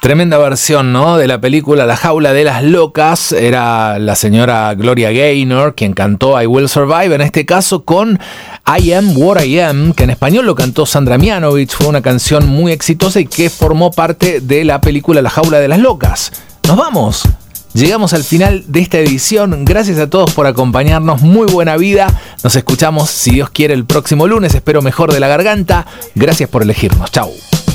Tremenda versión, ¿no? De la película La Jaula de las Locas. Era la señora Gloria Gaynor quien cantó I Will Survive, en este caso con I Am What I Am, que en español lo cantó Sandra Mianovich. Fue una canción muy exitosa y que formó parte de la película La Jaula de las Locas. ¡Nos vamos! Llegamos al final de esta edición. Gracias a todos por acompañarnos. Muy buena vida. Nos escuchamos, si Dios quiere, el próximo lunes. Espero mejor de la garganta. Gracias por elegirnos. Chau.